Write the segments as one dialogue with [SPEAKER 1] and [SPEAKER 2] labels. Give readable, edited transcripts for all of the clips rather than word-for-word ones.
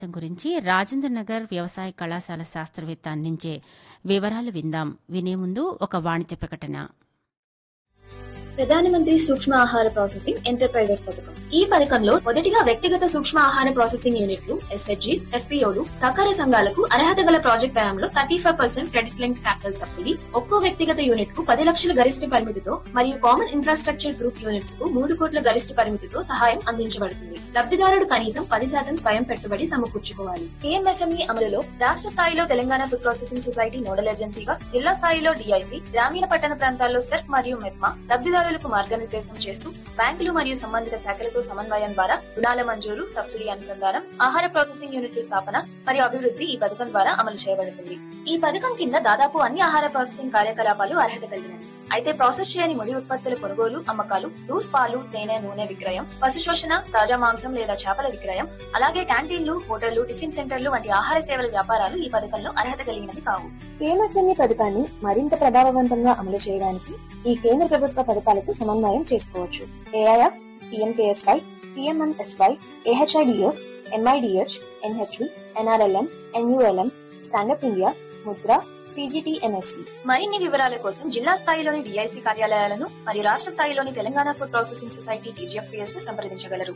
[SPEAKER 1] గురించి రాజేంద్రనగర్ వ్యవసాయ కళాశాల శాస్త్రవేత్త అందించే వివరాలు విందాం. వినే ముందు ఒక వాణిజ్య ప్రకటన.
[SPEAKER 2] ప్రధానమంత్రి సూక్ష్మ ఆహార ప్రాసెసింగ్ ఎంటర్ప్రైజెస్ పథకం. ఈ పథకంలో మొదటిగా వ్యక్తిగత సూక్ష్మ ఆహార ప్రాసెసింగ్ యూనిట్లు, ఎస్హెచ్జీస్, ఎఫ్పీఓలు, సహకార సంఘాలకు అర్హత గల ప్రాజెక్ట్ వ్యయంలో 35% క్రెడిట్ లింక్ క్యాపిటల్ సబ్సిడీ, ఒక్కో వ్యక్తిగత యూనిట్ కు 10 లక్షల గరిష్ట పరిమితితో మరియు కామన్ ఇన్ఫ్రాస్ట్రక్చర్ గ్రూప్ యూనిట్స్ కు 3 కోట్ల గరిష్ట పరిమితితో సహాయం అందించబడుతుంది. లబ్ధిదారుడు కనీసం 10% స్వయం పెట్టుబడి సమకూర్చుకోవాలి. కేఎంఎఫ్ఎంఈ అమలులో రాష్ట్ర స్థాయిలో Telangana food processing society nodal ఏజెన్సీగా, జిల్లా స్థాయిలో డిఐసి, గ్రామీణ పట్టణ ప్రాంతాల్లో సెర్క్ మరియు మెప్మా లబ్ధిదారులకు మార్గనిర్దేశం చేస్తూ బ్యాంకులు మరియు సంబంధిత శాఖలతో సమన్వయం ద్వారా రుణాల మంజూరు, సబ్సిడీ అనుసంధానం, ఆహార ప్రాసెసింగ్ యూనిట్ల స్థాపన మరియు అభివృద్ధి ఈ పథకం ద్వారా అమలు చేయబడుతుంది. ఈ పథకం కింద దాదాపు అన్ని ఆహార ప్రాసెసింగ్ కార్యకలాపాలు అర్హత కలిగినవి. అయితే ప్రాసెస్ చేయని ముడి ఉత్పత్తుల కొనుగోలు, అమ్మకాలు, లూస్ పాలు, తేనె, నూనె విక్రయం, పశు శోషణ, తాజా మాంసం లేదా చేపల విక్రయం, అలాగే క్యాంటీన్లు, హోటళ్లు, టిఫిన్ సెంటర్లు వంటి ఆహార సేవల వ్యాపారాలు ఈ పథకంలో అర్హత కలిగినవి కావు. కేఎంఎఫ్ఎంఈ పథకాన్ని మరింత ప్రభావవంతంగా అమలు చేయడానికి ఈ కేంద్ర ప్రభుత్వ పథకాలతో సమన్వయం చేసుకోవచ్చు. AIF, PMKSY, PMNSY, AHIDF, MIDH, NHV, NRLM, NULM, stand up India, Mudra, CGTMSC. మరిన్ని వివరాల కోసం జిల్లా స్థాయిలోని డిఐసి కార్యాలయాలను మరియు రాష్ట్ర స్థాయిలోని Telangana food processing society TGFPS ను సంప్రదించగలరు.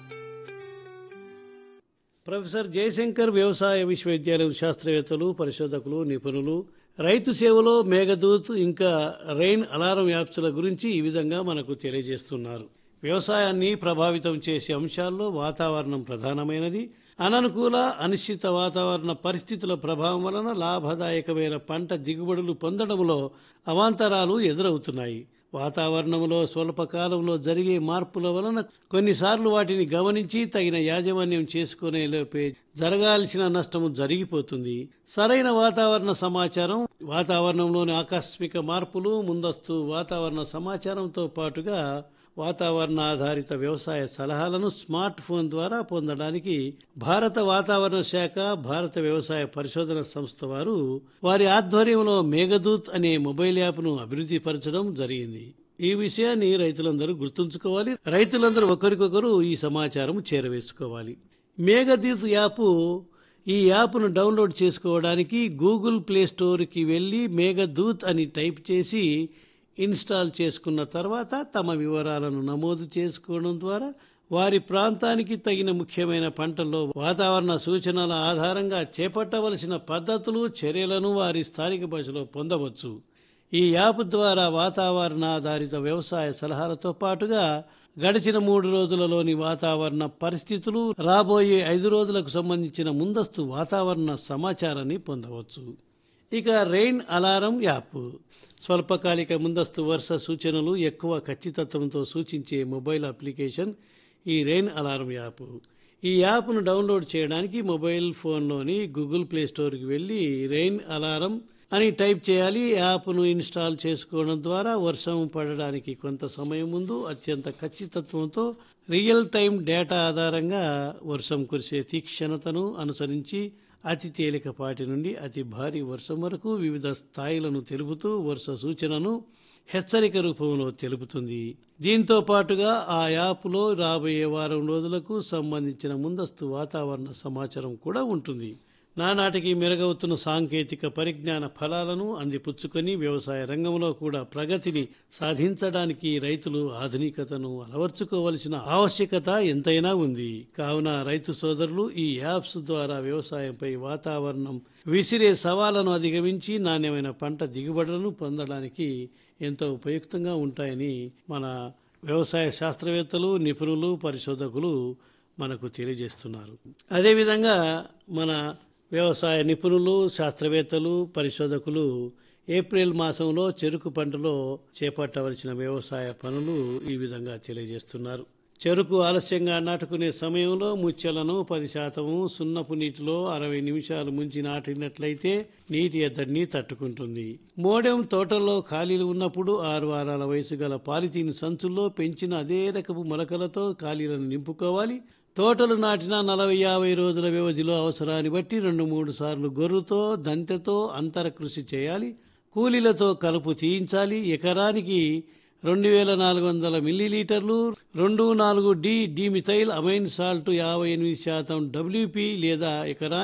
[SPEAKER 3] ప్రొఫెసర్ జయశంకర్ వ్యవసాయ విశ్వవిద్యాలయం శాస్త్రవేత్తలు, పరిశోధకులు, నిపుణులు రైతు సేవలో మేఘదూత్ ఇంకా రెయిన్ అలారం యాప్స్ల గురించి ఈ విధంగా మనకు తెలియజేస్తున్నారు. వ్యవసాయాన్ని ప్రభావితం చేసే అంశాల్లో వాతావరణం ప్రధానమైనది. అననుకూల, అనిశ్చిత వాతావరణ పరిస్థితుల ప్రభావం వలన లాభదాయకమైన పంట దిగుబడులు పొందడంలో అవాంతరాలు ఎదురవుతున్నాయి. వాతావరణంలో స్వల్పకాలంలో జరిగే మార్పుల వలన కొన్నిసార్లు వాటిని గమనించి తగిన యాజమాన్యం చేసుకునే లోపే జరగాల్సిన నష్టము జరిగిపోతుంది. సరైన వాతావరణ సమాచారం, వాతావరణంలోని ఆకస్మిక మార్పులు, ముందస్తు వాతావరణ సమాచారంతో పాటుగా వాతావరణ ఆధారిత వ్యవసాయ సలహాలను స్మార్ట్ ఫోన్ ద్వారా పొందడానికి భారత వాతావరణ శాఖ, భారత వ్యవసాయ పరిశోధన సంస్థ వారు వారి ఆధ్వర్యంలో మేఘదూత్ అనే మొబైల్ యాప్ను అభివృద్ధి పరచడం జరిగింది. ఈ విషయాన్ని రైతులందరూ గుర్తుంచుకోవాలి. రైతులందరూ ఒకరికొకరు ఈ సమాచారం చేరవేసుకోవాలి. మేఘదూత్ ఈ యాప్ను డౌన్లోడ్ చేసుకోవడానికి గూగుల్ ప్లే స్టోర్కి వెళ్ళి మేఘదూత్ అని టైప్ చేసి ఇన్స్టాల్ చేసుకున్న తర్వాత తమ వివరాలను నమోదు చేసుకోవడం ద్వారా వారి ప్రాంతానికి తగిన ముఖ్యమైన పంటల్లో వాతావరణ సూచనల ఆధారంగా చేపట్టవలసిన పద్ధతులు, చర్యలను వారి స్థానిక భాషలో పొందవచ్చు. ఈ యాప్ ద్వారా వాతావరణ ఆధారిత వ్యవసాయ సలహాలతో పాటుగా గడిచిన 3 రోజులలోని వాతావరణ పరిస్థితులు, రాబోయే 5 రోజులకు సంబంధించిన ముందస్తు వాతావరణ సమాచారాన్ని పొందవచ్చు. ఇక రెయిన్ అలారం యాప్ స్వల్పకాలిక ముందస్తు వర్ష సూచనలు ఎక్కువ ఖచ్చితత్వంతో సూచించే మొబైల్ అప్లికేషన్ ఈ రెయిన్ అలారం యాప్. ఈ యాప్ను డౌన్లోడ్ చేయడానికి మొబైల్ ఫోన్లోని గూగుల్ ప్లే స్టోర్కి వెళ్ళి రెయిన్ అలారం అని టైప్ చేయాలి. యాప్ను ఇన్స్టాల్ చేసుకోవడం ద్వారా వర్షం పడడానికి కొంత సమయం ముందు అత్యంత ఖచ్చితత్వంతో రియల్ టైం డేటా ఆధారంగా వర్షం కురిసే తీక్షణతను అనుసరించి అతి తేలికపాటి నుండి అతి భారీ వర్షం వరకు వివిధ స్థాయిలను తెలుపుతూ వర్ష సూచనను హెచ్చరిక రూపంలో తెలుపుతుంది. దీంతో పాటుగా ఆ యాప్లో రాబోయే వారం రోజులకు సంబంధించిన ముందస్తు వాతావరణ సమాచారం కూడా ఉంటుంది. నానాటికి మెరుగవుతున్న సాంకేతిక పరిజ్ఞాన ఫలాలను అందిపుచ్చుకొని వ్యవసాయ రంగంలో కూడా ప్రగతిని సాధించడానికి రైతులు ఆధునికతను అలవర్చుకోవలసిన ఆవశ్యకత ఎంతైనా ఉంది. కావున రైతు సోదరులు ఈ యాప్స్ ద్వారా వ్యవసాయంపై వాతావరణం విసిరే సవాళ్లను అధిగమించి నాణ్యమైన పంట దిగుబడులను పొందడానికి ఎంతో ఉపయుక్తంగా ఉంటాయని మన వ్యవసాయ శాస్త్రవేత్తలు, నిపుణులు, పరిశోధకులు మనకు తెలియజేస్తున్నారు. అదేవిధంగా మన వ్యవసాయ నిపుణులు, శాస్త్రవేత్తలు, పరిశోధకులు ఏప్రిల్ మాసంలో చెరుకు పంటలో చేపట్టవలసిన వ్యవసాయ పనులు ఈ విధంగా తెలియజేస్తున్నారు. చెరుకు ఆలస్యంగా నాటుకునే సమయంలో ముచ్చెలను 10% సున్నపు నీటిలో 60 నిమిషాలు ముంచి నాటినట్లయితే నీటి ఎద్దడిని తట్టుకుంటుంది. మోడెం తోటల్లో ఖాళీలు ఉన్నప్పుడు 6 వారాల వయసు గల పాలిథీన్ సంచుల్లో పెంచిన అదే రకపు మొలకలతో ఖాళీలను నింపుకోవాలి. తోటలు నాటిన 40-50 రోజుల వ్యవధిలో అవసరాన్ని బట్టి 2-3 సార్లు గొర్రుతో, దంతెతో అంతర కృషి చేయాలి. కూలీలతో కలుపు తీయించాలి. ఎకరానికి 2400 మిల్లీలీటర్లు, 24D dimethyl amine salt 58% WP లేదా ఎకరానికి